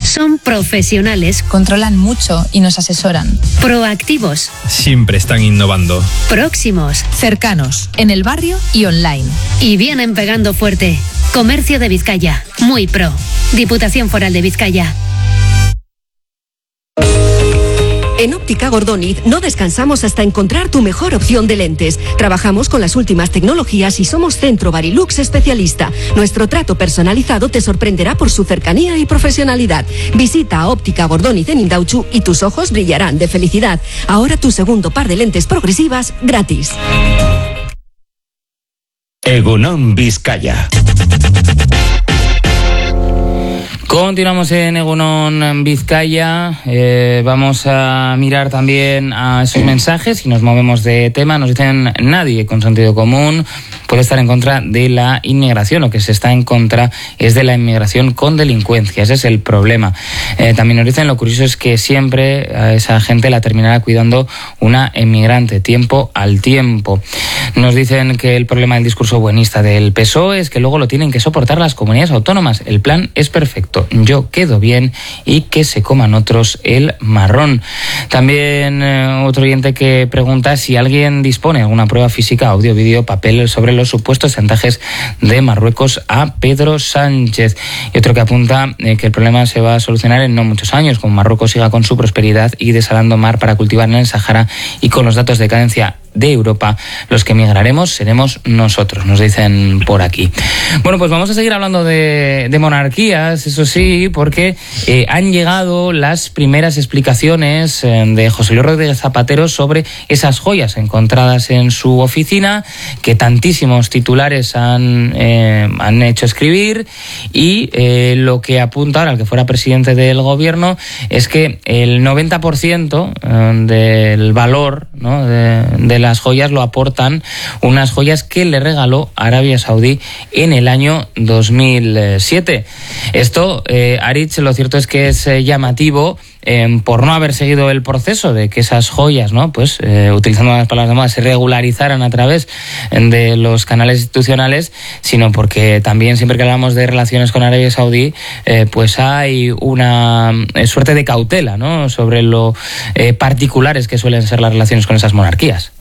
Son profesionales. Controlan mucho y nos asesoran. Proactivos. Siempre están innovando. Próximos. Cercanos, en el barrio y online. Y vienen pegando fuerte. Comercio de Vizcaya. Muy pro. Diputación Foral de Vizcaya. En Óptica Gordóniz no descansamos hasta encontrar tu mejor opción de lentes. Trabajamos con las últimas tecnologías y somos Centro Barilux especialista. Nuestro trato personalizado te sorprenderá por su cercanía y profesionalidad. Visita a Óptica Gordóniz en Indautxu y tus ojos brillarán de felicidad. Ahora tu segundo par de lentes progresivas gratis. Egunon Vizcaya. Continuamos en Egunon Vizcaya. Vamos a mirar también a esos mensajes y nos movemos de tema. Nos dicen: nadie con sentido común puede estar en contra de la inmigración. Lo que se está en contra es de la inmigración con delincuencia. Ese es el problema. También nos dicen: lo curioso es que siempre a esa gente la terminará cuidando una inmigrante, tiempo al tiempo. Nos dicen que el problema del discurso buenista del PSOE es que luego lo tienen que soportar las comunidades autónomas. El plan es perfecto. Yo quedo bien y que se coman otros el marrón. También otro oyente que pregunta si alguien dispone de alguna prueba física, audio, vídeo, papel sobre los supuestos chantajes de Marruecos a Pedro Sánchez. Y otro que apunta que el problema se va a solucionar en no muchos años, como Marruecos siga con su prosperidad y desalando mar para cultivar en el Sahara, y con los datos de cadencia de Europa, los que migraremos seremos nosotros, nos dicen por aquí. Bueno, pues vamos a seguir hablando de monarquías, eso sí, porque han llegado las primeras explicaciones de José Luis Rodríguez Zapatero sobre esas joyas encontradas en su oficina, que tantísimos titulares han hecho escribir, y lo que apunta ahora al que fuera presidente del gobierno es que el 90% del valor, ¿no?, de las joyas lo aportan unas joyas que le regaló Arabia Saudí en el año 2007. Esto, Aritz, lo cierto es que es llamativo por no haber seguido el proceso de que esas joyas, ¿no?, pues utilizando las palabras de moda, se regularizaran a través de los canales institucionales, sino porque también siempre que hablamos de relaciones con Arabia Saudí, pues hay una suerte de cautela, ¿no?, sobre lo particulares que suelen ser las relaciones con esas monarquías.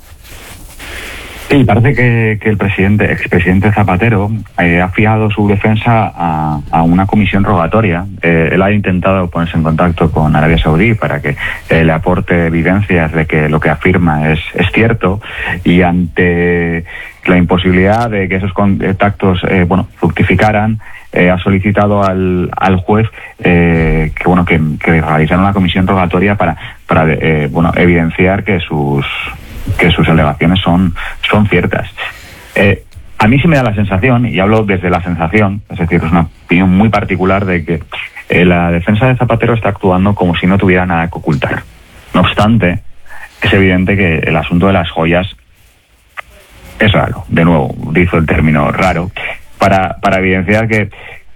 Sí, parece que el expresidente Zapatero ha fiado su defensa a una comisión rogatoria. Él ha intentado ponerse en contacto con Arabia Saudí para que le aporte evidencias de que lo que afirma es cierto, y ante la imposibilidad de que esos contactos fructificaran, ha solicitado al juez que realizara una comisión rogatoria para evidenciar que sus alegaciones son ciertas. A mí sí me da la sensación, y hablo desde la sensación, es decir, es una opinión muy particular, de que la defensa de Zapatero está actuando como si no tuviera nada que ocultar. No obstante, es evidente que el asunto de las joyas es raro. De nuevo, utilizo el término raro para evidenciar que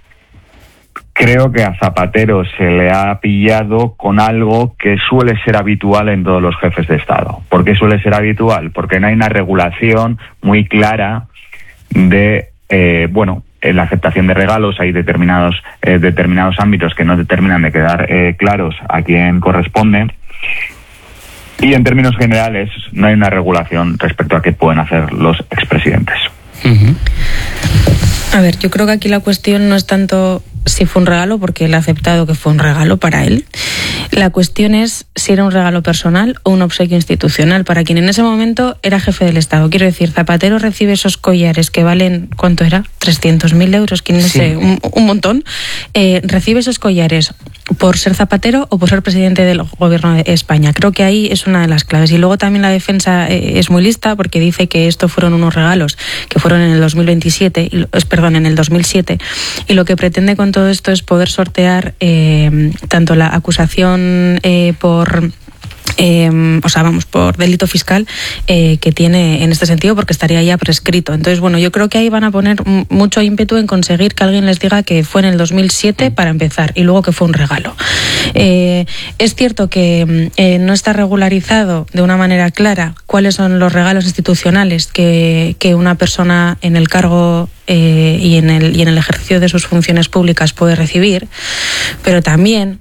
creo que a Zapatero se le ha pillado con algo que suele ser habitual en todos los jefes de Estado. ¿Por qué suele ser habitual? Porque no hay una regulación muy clara de, en la aceptación de regalos. Hay determinados ámbitos que no terminan de quedar claros a quién corresponde. Y en términos generales no hay una regulación respecto a qué pueden hacer los expresidentes. Uh-huh. A ver, yo creo que aquí la cuestión no es tanto si fue un regalo, porque él ha aceptado que fue un regalo para él. La cuestión es si era un regalo personal o un obsequio institucional para quien en ese momento era jefe del Estado. Quiero decir, Zapatero recibe esos collares que valen, ¿cuánto era? 300.000 euros, ¿quién no sé? Un montón. Recibe esos collares por ser Zapatero o por ser presidente del gobierno de España. Creo que ahí es una de las claves. Y luego también la defensa es muy lista, porque dice que estos fueron unos regalos que fueron en el 2007, y lo que pretende con todo esto es poder sortear tanto la acusación por delito fiscal que tiene en este sentido, porque estaría ya prescrito. Entonces, yo creo que ahí van a poner mucho ímpetu en conseguir que alguien les diga que fue en el 2007 para empezar, y luego que fue un regalo. Es cierto que no está regularizado de una manera clara cuáles son los regalos institucionales que una persona en el cargo y en el ejercicio de sus funciones públicas puede recibir, pero también